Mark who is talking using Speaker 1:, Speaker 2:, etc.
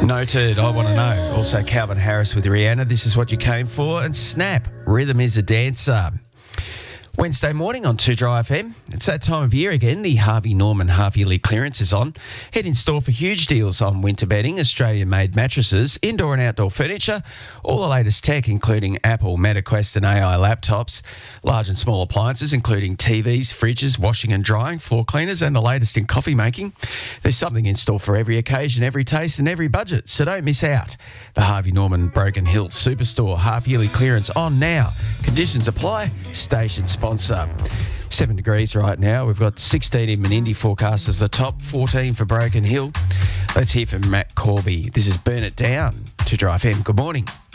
Speaker 1: Noted. I want to know. Also, Calvin Harris with Rihanna. This is what you came for. And Snap. Rhythm is a dancer. Wednesday morning on 2Dry FM. It's that time of year again. The Harvey Norman half-yearly clearance is on. Head in store for huge deals on winter bedding, Australian-made mattresses, indoor and outdoor furniture, all the latest tech, including Apple, MetaQuest and AI laptops, large and small appliances, including TVs, fridges, washing and drying, floor cleaners, and the latest in coffee making. There's something in store for every occasion, every taste and every budget, so don't miss out. The Harvey Norman Broken Hill Superstore half-yearly clearance on now. Conditions apply. Station sponsor. 7 degrees right now. We've got 16 in Menindee forecast as the top, 14 for Broken Hill. Let's hear from Matt Corby. This is Burn It Down to Dry FM. Good morning.